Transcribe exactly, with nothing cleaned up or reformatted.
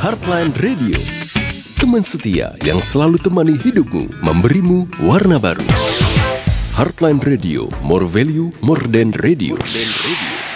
Heartline Radio, teman setia yang selalu temani hidupmu, memberimu warna baru. Heartline Radio, more value, more than radio. More than radio.